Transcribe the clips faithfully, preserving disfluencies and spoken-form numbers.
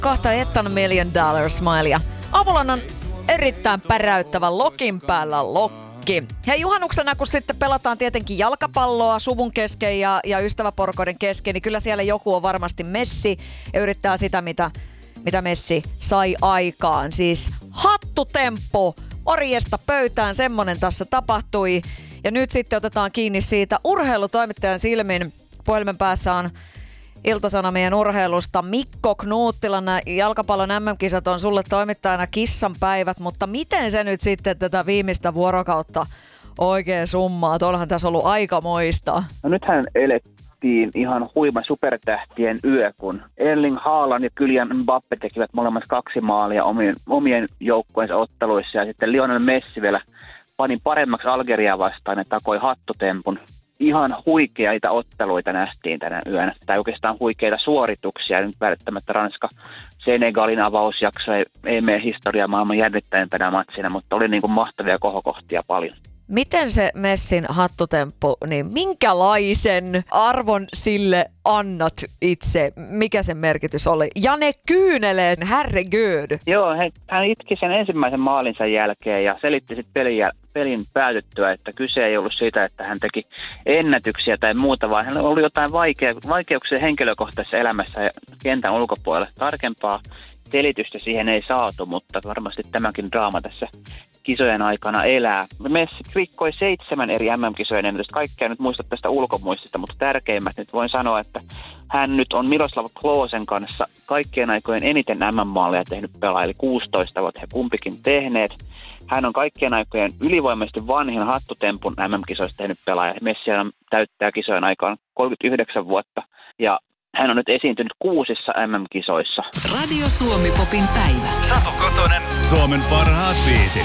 kahta etan million dollar smilea. Avulan on erittäin päräyttävä lokin päällä lokki. Ja juhannuksena, kun sitten pelataan tietenkin jalkapalloa suvun kesken ja, ja ystäväporukoiden kesken, niin kyllä siellä joku on varmasti Messi ja yrittää sitä, mitä, mitä Messi sai aikaan. Siis hattutemppu orjesta pöytään, semmonen tässä tapahtui. Ja nyt sitten otetaan kiinni siitä urheilutoimittajan silmin. Puhelimen päässä on Ilta-Sanomien urheilusta Mikko Knuuttila. Nämä jalkapallon äm äm-kisat on sulle toimittajana kissan päivät, mutta miten se nyt sitten tätä viimeistä vuorokautta oikein summaa? Onhan tässä ollut aikamoista. No nythän elettiin ihan huima supertähtien yö, kun Erling Haaland ja Kylian Mbappe tekivät molemmat kaksi maalia omien, omien joukkueensa otteluissa ja sitten Lionel Messi vielä pani paremmaksi Algeriaa vastaan ja takoi hattutempun. Ihan huikeita otteluita nähtiin tänä yönä, tai oikeastaan huikeita suorituksia. Nyt välttämättä Ranska-Senegalin avausjakso ei, ei mene historiaa maailman jännittäimpänä matsina, mutta oli niin kuin mahtavia kohokohtia paljon. Miten se Messin hattutemppu, niin minkälaisen arvon sille annat itse? Mikä sen merkitys oli? Ja ne kyyneleet, herregud. Joo, hän itki sen ensimmäisen maalinsa jälkeen ja selitti sitten pelin, pelin päätyttyä, että kyse ei ollut siitä, että hän teki ennätyksiä tai muuta, vaan hän oli jotain vaikea, vaikeuksia henkilökohtaisessa elämässä ja kentän ulkopuolella. Tarkempaa selitystä siihen ei saatu, mutta varmasti tämäkin draama tässä kisojen aikana elää. Messi rikkoi seitsemän eri äm äm-kisojen ennätystä. Kaikkea nyt muista tästä ulkomuistista, mutta tärkeimmät nyt voin sanoa, että hän nyt on Miroslav Klosen kanssa kaikkien aikojen eniten äm äm-maaleja tehnyt pelaaja, eli kuusitoista ovat he kumpikin tehneet. Hän on kaikkien aikojen ylivoimaisesti vanhin hattutempun äm äm-kisoista tehnyt pelaaja. Messi täyttää kisojen aikaan kolmekymmentäyhdeksän vuotta ja hän on nyt esiintynyt kuusissa äm äm-kisoissa. Radio Suomi Popin päivä. Satu Kotonen, Suomen parhaat biisit.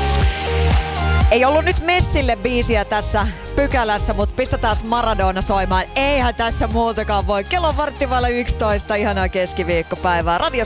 Ei ollut nyt Messille biisiä tässä pykälässä, mutta pistetään Maradona soimaan. Eihän tässä muutakaan voi. Kello on varttivailla yksitoista, ihanaa keskiviikkopäivää. Radio